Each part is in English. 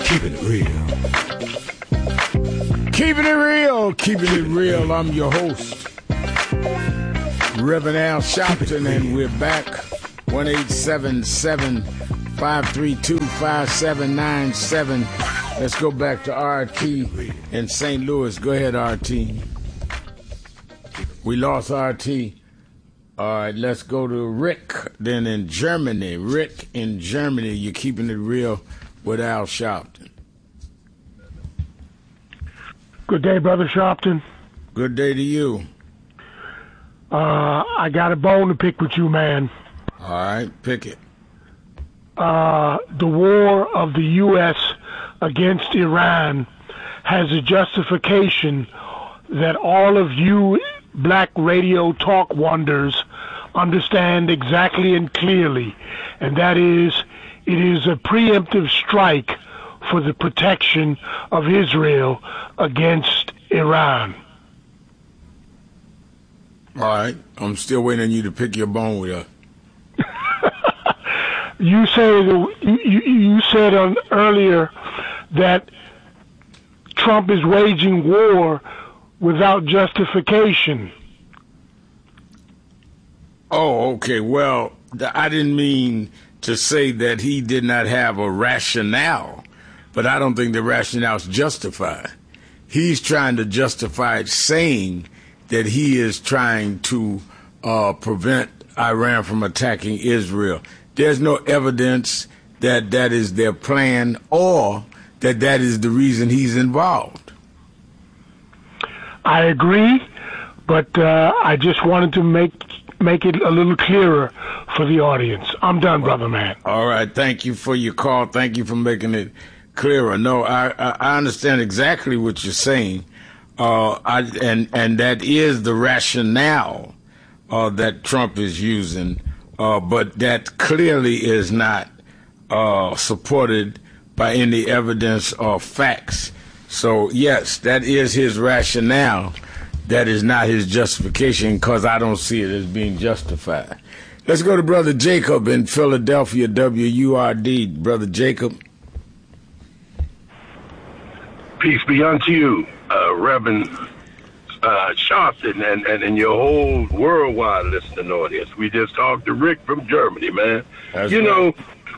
Keeping it real. Keeping it real. Keeping it real. I'm your host, Reverend Al Sharpton, and we're back. 1-877-532-5797. Let's go back to RT in St. Louis. Go ahead, RT. We lost RT. All right, let's go to Rick, then in Germany. Rick in Germany, you're keeping it real with Al Sharpton. Good day, Brother Sharpton. Good day to you. I got a bone to pick with you, man. All right, pick it. The war of the U.S. against Iran has a justification that all of you black radio talk wonders understand exactly and clearly, and that is, it is a preemptive strike for the protection of Israel against Iran. All right, I'm still waiting on you to pick your bone with us. You said earlier that Trump is waging war without justification. Oh, okay. Well, I didn't mean to say that he did not have a rationale, but I don't think the rationale is justified. He's trying to justify it, saying that he is trying to prevent Iran from attacking Israel. There's no evidence that that is their plan or that that is the reason he's involved. I agree, but I just wanted to make it a little clearer for the audience. I'm done, brother man. All right. Thank you for your call. Thank you for making it clearer. No, I understand exactly what you're saying. And that is the rationale that Trump is using, but that clearly is not supported by any evidence or facts. So, yes, that is his rationale. That is not his justification, because I don't see it as being justified. Let's go to Brother Jacob in Philadelphia, WURD. Brother Jacob. Peace be unto you, Reverend Sharpton, and your whole worldwide listening audience. We just talked to Rick from Germany, man. That's you right. know,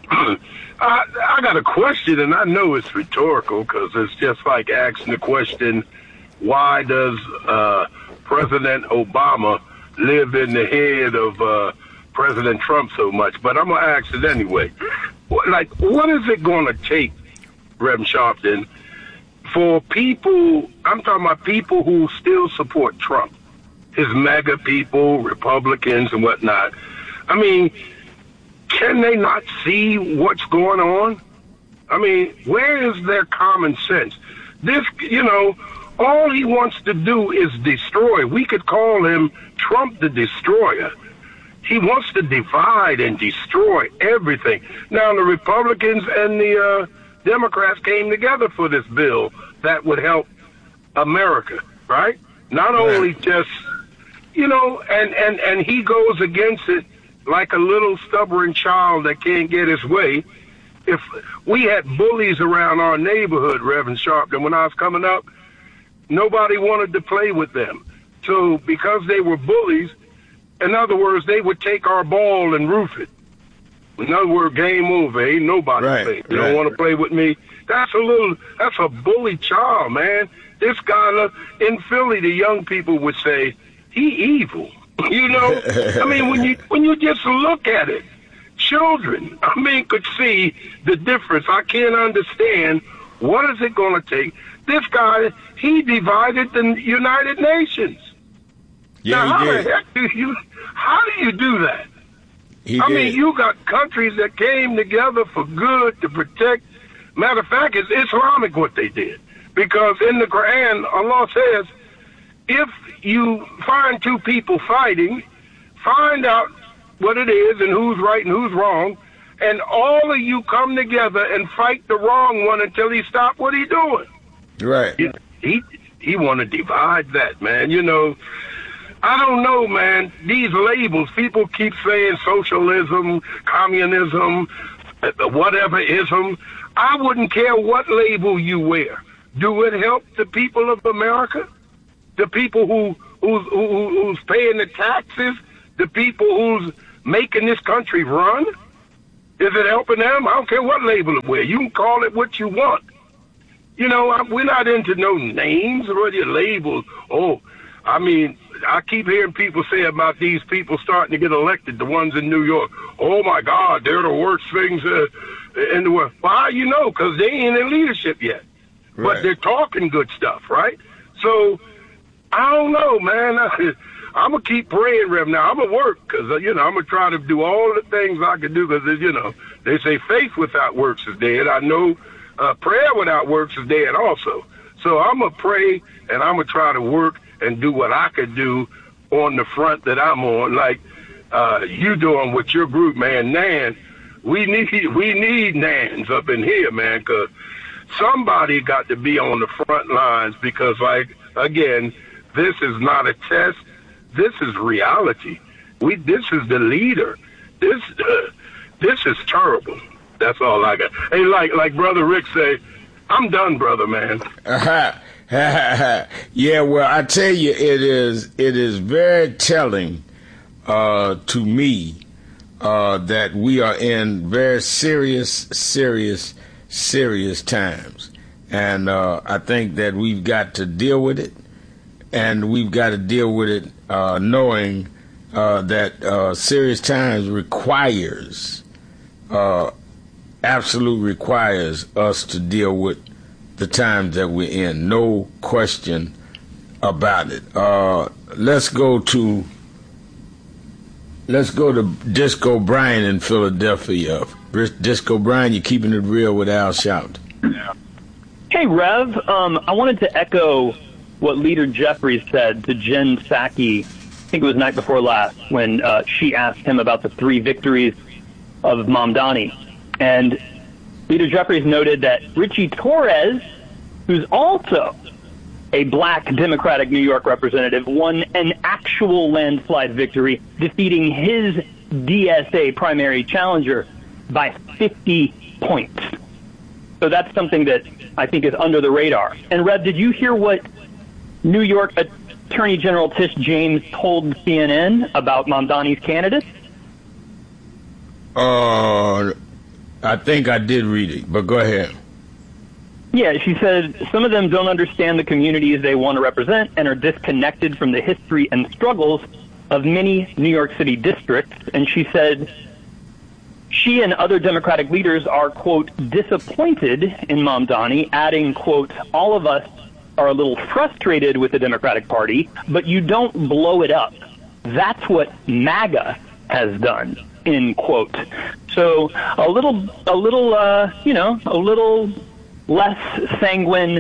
I got a question, and I know it's rhetorical, because it's just like asking the question, why does President Obama live in the head of President Trump so much? But I'm going to ask it anyway. What is it going to take, Reverend Sharpton, for people, I'm talking about people who still support Trump, his MAGA people, Republicans and whatnot. I mean, can they not see what's going on? I mean, where is their common sense? This, all he wants to do is destroy. We could call him Trump the Destroyer. He wants to divide and destroy everything. Now, the Republicans and the Democrats came together for this bill that would help America, right? Not only just, and he goes against it like a little stubborn child that can't get his way. If we had bullies around our neighborhood, Reverend Sharpton, when I was coming up, nobody wanted to play with them. So because they were bullies, in other words, they would take our ball and roof it. In other words, game over. Ain't nobody playing. You don't want to play with me. That's a bully child, man. This guy in Philly, the young people would say, he evil. I mean, when you just look at it, children, could see the difference. I can't understand, what is it going to take? This guy, he divided the United Nations. Yeah, now, he did. The heck how do you do that? I mean, you got countries that came together for good to protect. Matter of fact, it's Islamic what they did. Because in the Quran, Allah says, if you find two people fighting, find out what it is and who's right and who's wrong, and all of you come together and fight the wrong one until he stops what he's doing. Right. He want to divide that, man. I don't know, man. These labels, people keep saying socialism, communism, whatever ism. I wouldn't care what label you wear. Do it help the people of America? The people who's paying the taxes? The people who's making this country run? Is it helping them? I don't care what label it wear. You can call it what you want. You know, we're not into no names or your labels. Oh, I mean, I keep hearing people say about these people starting to get elected, the ones in New York. Oh, my God, they're the worst things in the world. Well, how you know? Because they ain't in leadership yet. Right. But they're talking good stuff, right? So, I don't know, man. I'm going to keep praying, Rev. Now, I'm going to work because, you know, I'm going to try to do all the things I can do because, you know, they say faith without works is dead. I know prayer without works is dead also. So I'm going to pray and I'm going to try to work and do what I could do on the front that I'm on, like you doing with your group, man. Nan, we need Nans up in here, man, because somebody got to be on the front lines because, like, again, this is not a test. This is reality. This is the leader. This is terrible. That's all I got. Hey, like Brother Rick say, I'm done, brother, man. Yeah, well, I tell you, it is very telling to me that we are in very serious times. And I think that we've got to deal with it, and we've got to deal with it knowing that serious times absolutely requires us to deal with the times that we're in. No question about it. Let's go to Disco Brian in Philadelphia. Disco Brian, you're keeping it real with Al Sharpton. Hey, Rev. I wanted to echo what Leader Jeffries said to Jen Psaki, I think it was night before last, when she asked him about the 3 victories of Mamdani. And Leader Jeffries noted that Richie Torres, who's also a black Democratic New York representative, won an actual landslide victory, defeating his DSA primary challenger by 50 points. So that's something that I think is under the radar. And, Rev, did you hear what New York Attorney General Tish James told CNN about Mamdani's candidates? I think I did read it, but go ahead. Yeah, she said some of them don't understand the communities they want to represent and are disconnected from the history and struggles of many New York City districts. And she said she and other Democratic leaders are, quote, disappointed in Mamdani, adding, quote, all of us are a little frustrated with the Democratic Party, but you don't blow it up. That's what MAGA has done, end quote. So a little less sanguine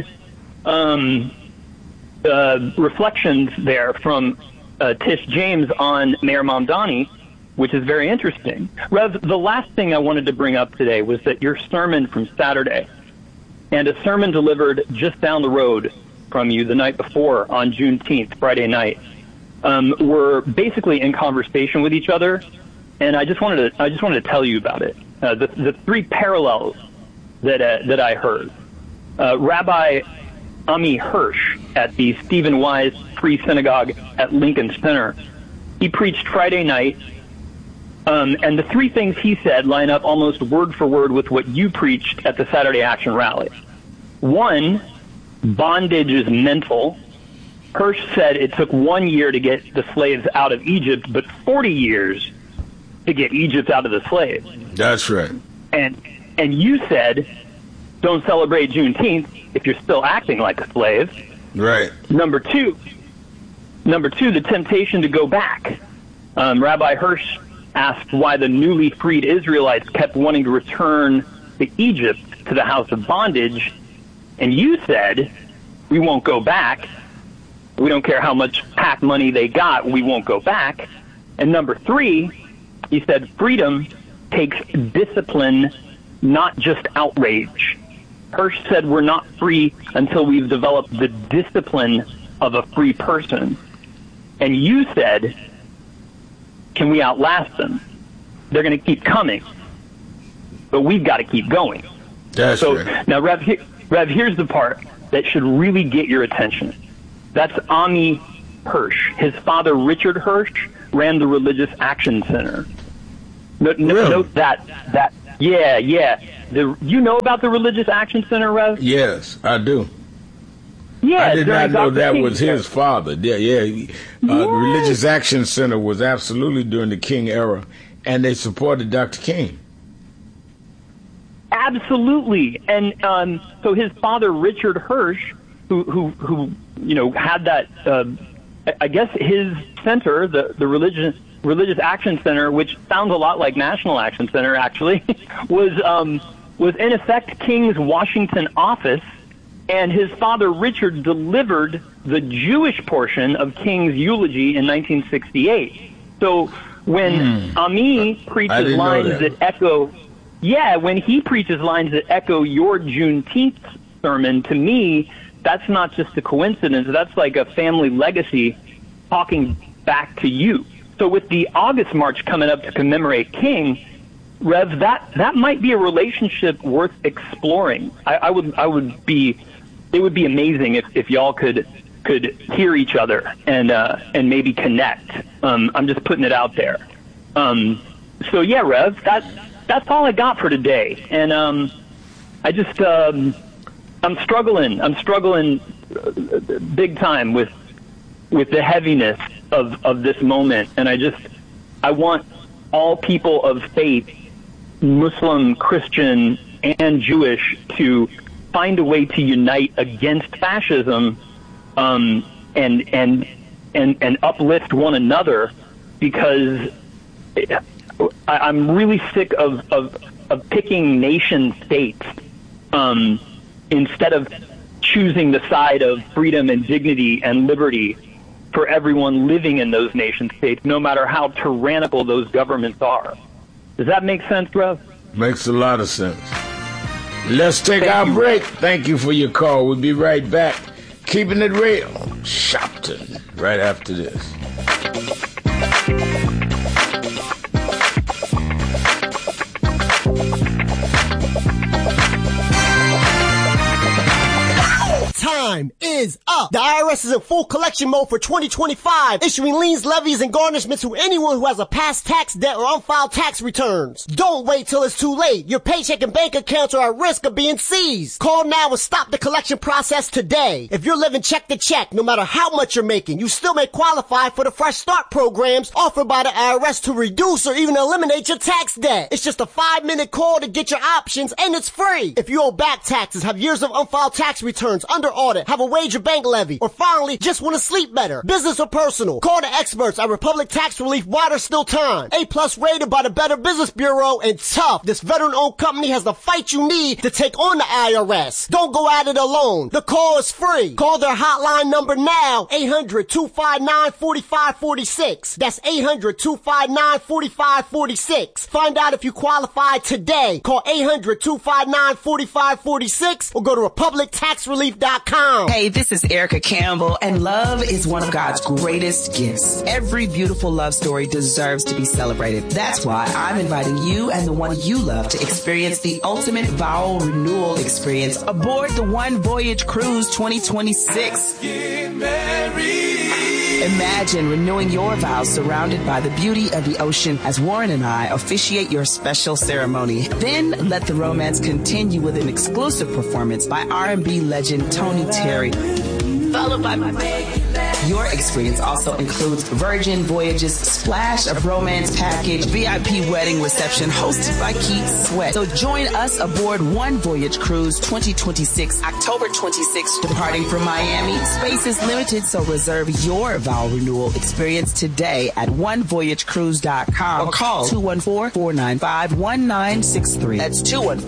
reflections there from Tish James on Mayor Mamdani, which is very interesting. Rev, the last thing I wanted to bring up today was that your sermon from Saturday and a sermon delivered just down the road from you the night before on Juneteenth, Friday night, were basically in conversation with each other. And I just wanted to tell you about it. The 3 parallels that I heard. Rabbi Ami Hirsch at the Stephen Wise Free Synagogue at Lincoln Center, he preached Friday night, and the 3 things he said line up almost word for word with what you preached at the Saturday Action Rally. 1, bondage is mental. Hirsch said it took 1 year to get the slaves out of Egypt, but 40 years to get Egypt out of the slaves. That's right. And you said, don't celebrate Juneteenth if you're still acting like a slave. Right. Number two, the temptation to go back. Rabbi Hirsch asked why the newly freed Israelites kept wanting to return to Egypt, to the house of bondage. And you said, we won't go back. We don't care how much PAC money they got. We won't go back. And number 3, he said, freedom takes discipline, not just outrage. Hirsch said we're not free until we've developed the discipline of a free person. And you said, can we outlast them? They're going to keep coming, but we've got to keep going. That's so right. now, Rev, here's the part that should really get your attention. That's Ami Hirsch. His father, Richard Hirsch, ran the Religious Action Center. Note that. Yeah. You know about the Religious Action Center, Rev? Yes, I do. Yeah, I did not know Dr. that King was his father. Yeah. The Religious Action Center was absolutely during the King era, and they supported Dr. King. Absolutely, and so his father, Richard Hirsch, who had that, I guess his center, the Religious Action Center, which sounds a lot like National Action Center, actually, was in effect King's Washington office, and his father, Richard, delivered the Jewish portion of King's eulogy in 1968. So when Ami preaches lines that echo, when he preaches lines that echo your Juneteenth sermon, to me, that's not just a coincidence. That's like a family legacy talking back to you. So with the August March coming up to commemorate King, Rev, that might be a relationship worth exploring. It would be amazing if y'all could hear each other and maybe connect. I'm just putting it out there. So yeah, Rev, that's all I got for today. And I just I'm struggling big time with the heaviness of this moment, and I want all people of faith, Muslim, Christian, and Jewish, to find a way to unite against fascism, and uplift one another, because I'm really sick of picking nation states instead of choosing the side of freedom and dignity and liberty for everyone living in those nation states, no matter how tyrannical those governments are. Does that make sense, Rev? Makes a lot of sense. Let's take our break. Thank you for your call. We'll be right back. Keeping it real. Shopton. Right after this. Time is up. The IRS is in full collection mode for 2025, issuing liens, levies, and garnishments to anyone who has a past tax debt or unfiled tax returns. Don't wait till it's too late. Your paycheck and bank accounts are at risk of being seized. Call now and stop the collection process today. If you're living check to check, no matter how much you're making, you still may qualify for the Fresh Start programs offered by the IRS to reduce or even eliminate your tax debt. It's just a 5-minute call to get your options, and it's free. If you owe back taxes, have years of unfiled tax returns, under audit, have a wage or bank levy, or finally just want to sleep better, business or personal, call the experts at Republic Tax Relief while there's still time. A+ rated by the Better Business Bureau, and tough. This veteran-owned company has the fight you need to take on the IRS. Don't go at it alone. The call is free. Call their hotline number now, 800-259-4546. That's 800-259-4546. Find out if you qualify today. Call 800-259-4546 or go to republictaxrelief.com. Hey, this is Erica Campbell, and love is one of God's greatest gifts. Every beautiful love story deserves to be celebrated. That's why I'm inviting you and the one you love to experience the ultimate vow renewal experience aboard the One Voyage Cruise 2026. Get married. Imagine renewing your vows surrounded by the beauty of the ocean as Warren and I officiate your special ceremony. Then let the romance continue with an exclusive performance by R&B legend Tony Terry, followed by your experience also includes Virgin Voyages Splash of Romance Package, VIP wedding reception hosted by Keith Sweat. So join us aboard One Voyage Cruise 2026, October 26th, departing from Miami. Space is limited, so reserve your vow renewal experience today at onevoyagecruise.com or call 214-495-1963. That's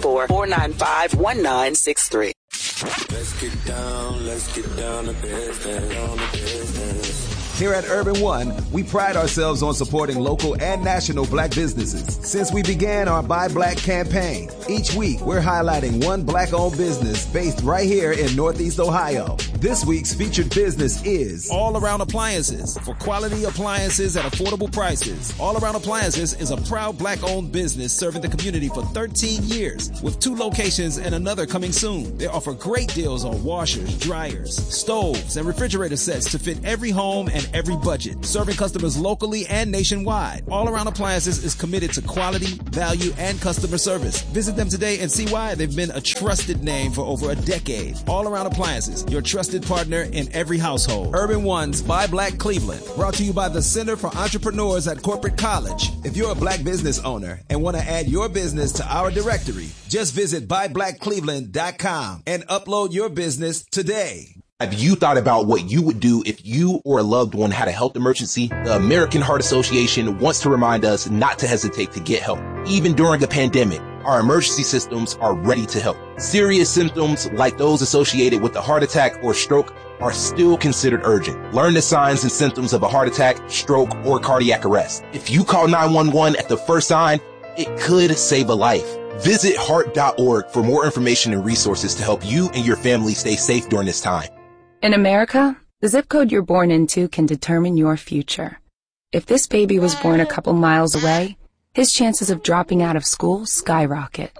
214-495-1963. Let's get down to business. Here at Urban One, we pride ourselves on supporting local and national black businesses. Since we began our Buy Black campaign, each week we're highlighting one black-owned business based right here in Northeast Ohio. This week's featured business is All Around Appliances. For quality appliances at affordable prices, All Around Appliances is a proud black-owned business serving the community for 13 years with 2 locations and another coming soon. They offer great deals on washers, dryers, stoves, and refrigerator sets to fit every home and every budget, serving customers locally and nationwide. All Around Appliances is committed to quality, value, and customer service. Visit them today and see why they've been a trusted name for over a decade. All Around Appliances, your trusted partner in every household. Urban Ones by Black Cleveland. Brought to you by the Center for Entrepreneurs at Corporate College. If you're a black business owner and want to add your business to our directory, just visit buyblackcleveland.com and upload your business today. Have you thought about what you would do if you or a loved one had a health emergency? The American Heart Association wants to remind us not to hesitate to get help. Even during a pandemic, our emergency systems are ready to help. Serious symptoms like those associated with a heart attack or stroke are still considered urgent. Learn the signs and symptoms of a heart attack, stroke, or cardiac arrest. If you call 911 at the first sign, it could save a life. Visit heart.org for more information and resources to help you and your family stay safe during this time. In America, the zip code you're born into can determine your future. If this baby was born a couple miles away, his chances of dropping out of school skyrocket.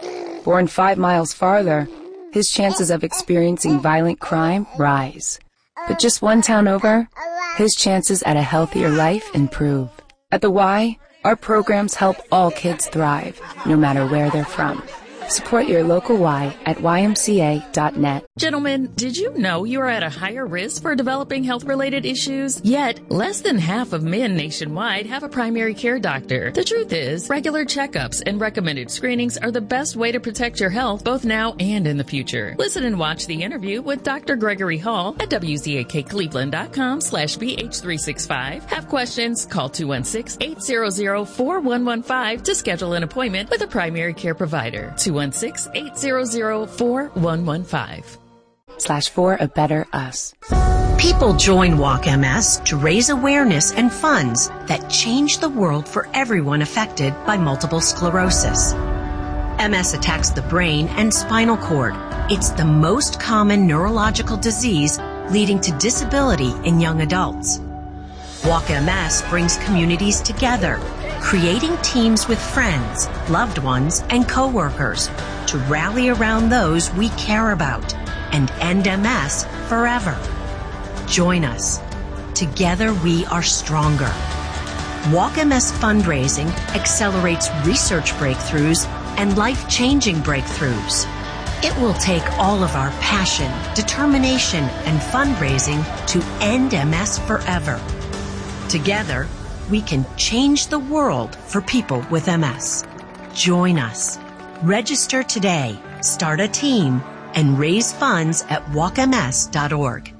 Born 5 miles farther, his chances of experiencing violent crime rise. But just 1 town over, his chances at a healthier life improve. At the Y, our programs help all kids thrive, no matter where they're from. Support your local Y at ymca.net. Gentlemen, did you know you are at a higher risk for developing health-related issues? Yet, less than half of men nationwide have a primary care doctor. The truth is, regular checkups and recommended screenings are the best way to protect your health both now and in the future. Listen and watch the interview with Dr. Gregory Hall at wcaccleveland.com/BH365. Have questions? Call 216-800-4115 to schedule an appointment with a primary care provider. 216-800-4115/for a better us. People join Walk MS to raise awareness and funds that change the world for everyone affected by multiple sclerosis. MS attacks the brain and spinal cord. It's the most common neurological disease leading to disability in young adults. Walk MS brings communities together, creating teams with friends, loved ones, and coworkers to rally around those we care about and end MS forever. Join us. Together we are stronger. Walk MS fundraising accelerates research breakthroughs and life-changing breakthroughs. It will take all of our passion, determination, and fundraising to end MS forever. Together, we can change the world for people with MS. Join us. Register today, start a team, and raise funds at walkms.org.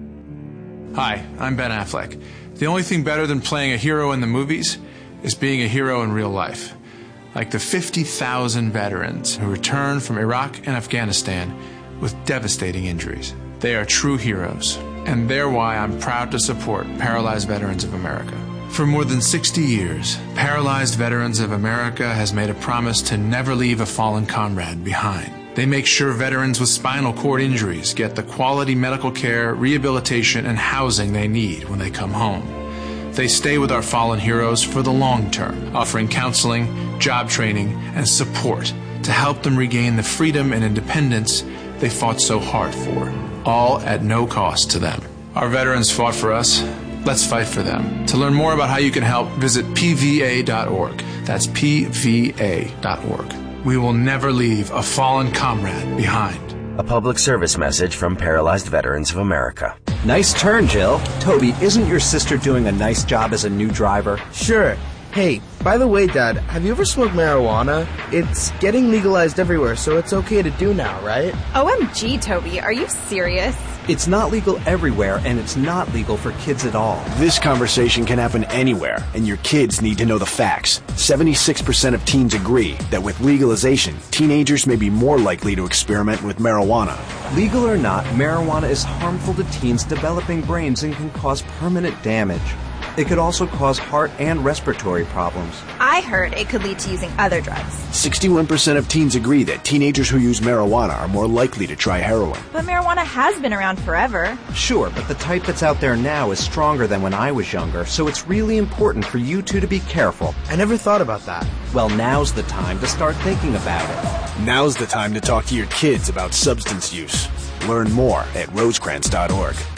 Hi, I'm Ben Affleck. The only thing better than playing a hero in the movies is being a hero in real life. Like the 50,000 veterans who returned from Iraq and Afghanistan with devastating injuries. They are true heroes, and they're why I'm proud to support Paralyzed Veterans of America. For more than 60 years, Paralyzed Veterans of America has made a promise to never leave a fallen comrade behind. They make sure veterans with spinal cord injuries get the quality medical care, rehabilitation, and housing they need when they come home. They stay with our fallen heroes for the long term, offering counseling, job training, and support to help them regain the freedom and independence they fought so hard for, all at no cost to them. Our veterans fought for us. Let's fight for them. To learn more about how you can help, visit pva.org. That's pva.org. We will never leave a fallen comrade behind. A public service message from Paralyzed Veterans of America. Nice turn, Jill. Toby, isn't your sister doing a nice job as a new driver? Sure. Hey, by the way, Dad, have you ever smoked marijuana? It's getting legalized everywhere, so it's okay to do now, right? OMG, Toby, are you serious? It's not legal everywhere, and it's not legal for kids at all. This conversation can happen anywhere, and your kids need to know the facts. 76% of teens agree that with legalization, teenagers may be more likely to experiment with marijuana. Legal or not, marijuana is harmful to teens' developing brains and can cause permanent damage. It could also cause heart and respiratory problems. I heard it could lead to using other drugs. 61% of teens agree that teenagers who use marijuana are more likely to try heroin. But marijuana has been around forever. Sure, but the type that's out there now is stronger than when I was younger, so it's really important for you two to be careful. I never thought about that. Well, now's the time to start thinking about it. Now's the time to talk to your kids about substance use. Learn more at rosecrans.org.